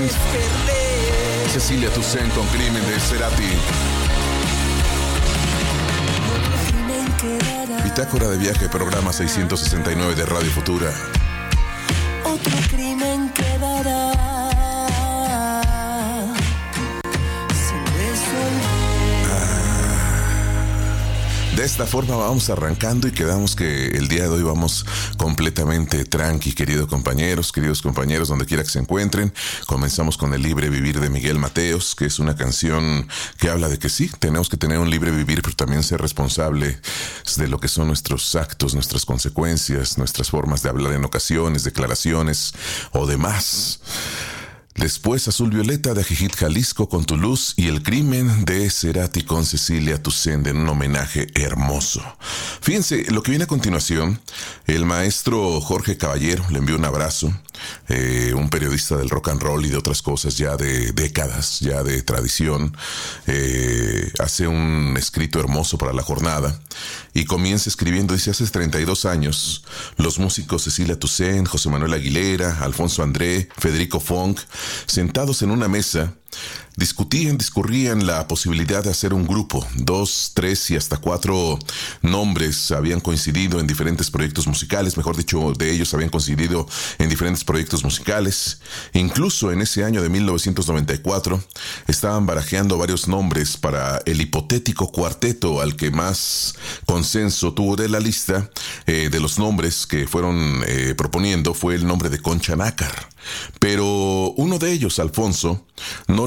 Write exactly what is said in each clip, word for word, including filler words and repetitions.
Cecilia Toussaint con Crimen de Cerati. Bitácora de viaje, programa seiscientos sesenta y nueve de Radio Futura. Otro crimen quedará sin resolver. Ah, de esta forma vamos arrancando y quedamos que el día de hoy vamos completamente tranqui, queridos compañeros, queridos compañeros, donde quiera que se encuentren. Comenzamos con el Libre Vivir de Miguel Mateos, que es una canción que habla de que sí, tenemos que tener un libre vivir, pero también ser responsable de lo que son nuestros actos, nuestras consecuencias, nuestras formas de hablar en ocasiones, declaraciones o demás. Después Azul Violeta de Ajijic, Jalisco con Tu Luz y El Crimen de Cerati con Cecilia Toussaint en un homenaje hermoso. Fíjense, lo que viene a continuación, el maestro Jorge Caballero, le envió un abrazo, eh, un periodista del rock and roll y de otras cosas ya de décadas, ya de tradición, eh, hace un escrito hermoso para la jornada y comienza escribiendo, dice, hace treinta y dos años, los músicos Cecilia Toussaint, José Manuel Aguilera, Alfonso André, Federico Funk, sentados en una mesa, discutían, discurrían la posibilidad de hacer un grupo. Dos, tres y hasta cuatro nombres habían coincidido en diferentes proyectos musicales, mejor dicho, de ellos habían coincidido en diferentes proyectos musicales. Incluso en ese año de mil novecientos noventa y cuatro estaban barajeando varios nombres para el hipotético cuarteto al que más consenso tuvo de la lista eh, de los nombres que fueron eh, proponiendo fue el nombre de Concha Nácar. Pero uno de ellos, Alfonso, no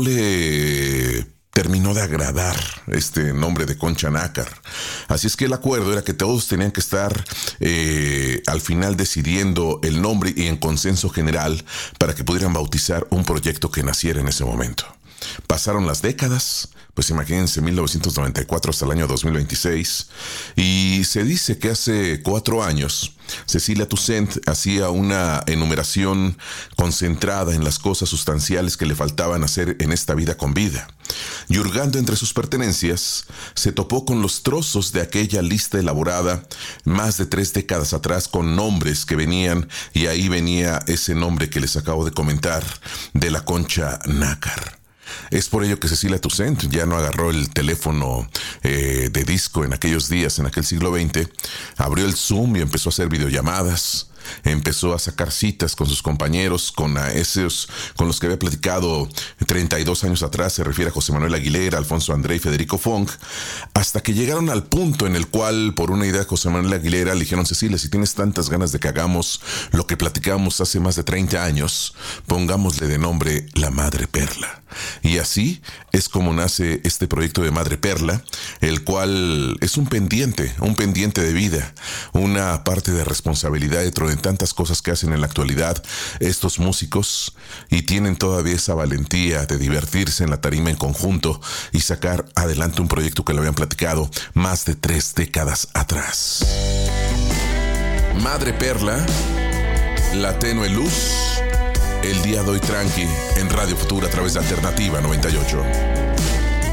le terminó de agradar este nombre de Concha Nácar. Así es que el acuerdo era que todos tenían que estar eh, al final decidiendo el nombre y en consenso general para que pudieran bautizar un proyecto que naciera en ese momento. Pasaron las décadas, pues imagínense, mil novecientos noventa y cuatro hasta el año dos mil veintiséis, y se dice que hace cuatro años Cecilia Toussaint hacía una enumeración concentrada en las cosas sustanciales que le faltaban hacer en esta vida con vida. Y hurgando entre sus pertenencias, se topó con los trozos de aquella lista elaborada más de tres décadas atrás con nombres que venían, y ahí venía ese nombre que les acabo de comentar, de la Concha Nácar. Es por ello que Cecilia Toussaint ya no agarró el teléfono eh, de disco en aquellos días, en aquel siglo veinte, abrió el Zoom y empezó a hacer videollamadas. Empezó a sacar citas con sus compañeros, con a esos con los que había platicado treinta y dos años atrás, se refiere a José Manuel Aguilera, Alfonso André y Federico Funk, hasta que llegaron al punto en el cual, por una idea de José Manuel Aguilera, le dijeron: Cecilia, si tienes tantas ganas de que hagamos lo que platicamos hace más de treinta años, pongámosle de nombre La Madre Perla. Y así es como nace este proyecto de Madre Perla, el cual es un pendiente, un pendiente de vida, una parte de responsabilidad dentro de tantas cosas que hacen en la actualidad estos músicos, y tienen todavía esa valentía de divertirse en la tarima en conjunto y sacar adelante un proyecto que lo habían platicado más de tres décadas atrás. Madre Perla, La Tenue Luz, el día de hoy tranqui en Radio Futura a través de Alternativa noventa y ocho.